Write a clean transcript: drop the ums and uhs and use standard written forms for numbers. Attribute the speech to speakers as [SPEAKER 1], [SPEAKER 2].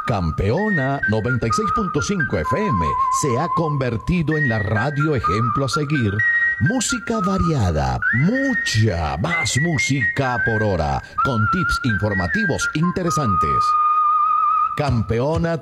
[SPEAKER 1] Campeona 96.5 FM se ha convertido en la radio ejemplo a seguir. Música variada, mucha más música por hora, con tips informativos interesantes. Campeona